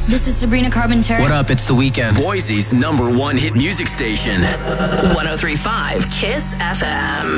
This is Sabrina Carpenter. What up? It's The Weeknd. Boise's #1 hit music station. 103.5 KISS FM.